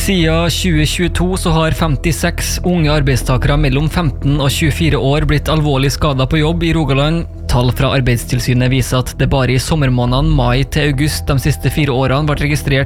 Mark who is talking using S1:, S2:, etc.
S1: Siden 2022 så har 56 unge arbeidstakere mellom 15 og 24 år blitt alvorlig skadet på jobb i Rogaland. Tall fra Arbeidstilsynet viser at det bare i sommermånedene mai til august de siste 4 årene ble registrert